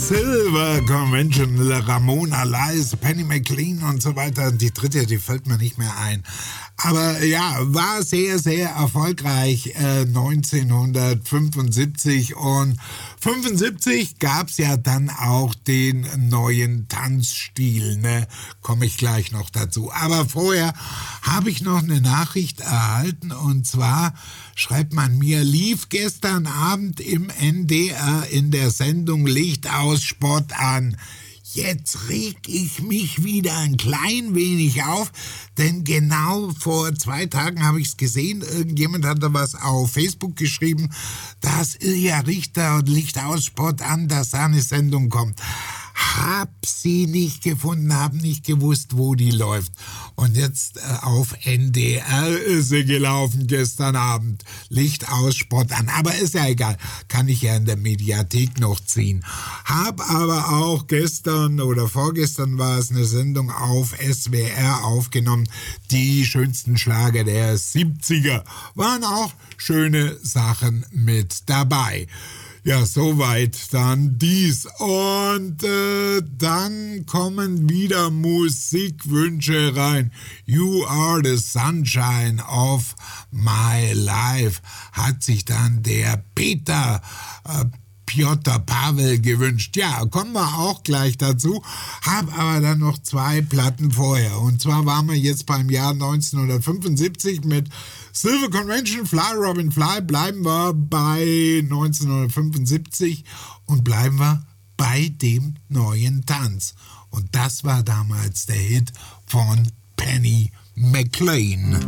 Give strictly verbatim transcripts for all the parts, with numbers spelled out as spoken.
Silver Convention, Ramona Lice, Penny McLean und so weiter. Die dritte, die fällt mir nicht mehr ein. Aber ja, war sehr, sehr erfolgreich äh, neunzehnhundertfünfundsiebzig. Und fünfundsiebzig gab es ja dann auch den neuen Tanzstil, ne? Komme ich gleich noch dazu. Aber vorher habe ich noch eine Nachricht erhalten, und zwar schreibt man mir, lief gestern Abend im N D R in der Sendung Licht aus Spott an. Jetzt reg ich mich wieder ein klein wenig auf, denn genau vor zwei Tagen habe ich es gesehen, irgendjemand hat da was auf Facebook geschrieben, dass Ilja Richter und Licht aus Spott an, dass da eine Sendung kommt. Hab sie nicht gefunden, hab nicht gewusst, wo die läuft. Und jetzt äh, auf N D R ist sie gelaufen gestern Abend. Licht aus Spott an. Aber ist ja egal, kann ich ja in der Mediathek noch ziehen. Hab aber auch gestern oder vorgestern war es eine Sendung auf S W R aufgenommen. Die schönsten Schlager der siebziger. Waren auch schöne Sachen mit dabei. Ja, soweit dann dies. Und äh, dann kommen wieder Musikwünsche rein. You are the sunshine of my life, hat sich dann der Peter äh, Piotr Pavel gewünscht. Ja, kommen wir auch gleich dazu. Hab aber dann noch zwei Platten vorher. Und zwar waren wir jetzt beim Jahr neunzehnhundertfünfundsiebzig mit Silver Convention, Fly Robin Fly. Bleiben wir bei neunzehnhundertfünfundsiebzig und bleiben wir bei dem neuen Tanz. Und das war damals der Hit von Penny McLean.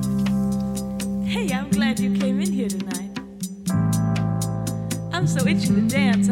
Hey, I'm glad you came in here tonight. I'm so itchy to dance.